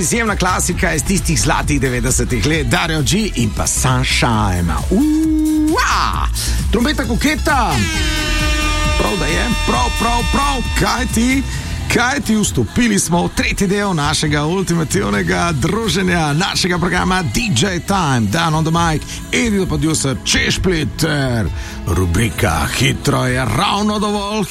Izjemna klasika iz tistih zlatih 90-ih let, Dario G in pa Sunshine. Trompeta koketa. Prav da je, prav, kaj ti vstopili smo v tretji del našega ultimativnega druženja, našega programa DJ Time, Dan on the Mic, Edith producer, Češ Splitter, rubrika Hitro je ravno dovolj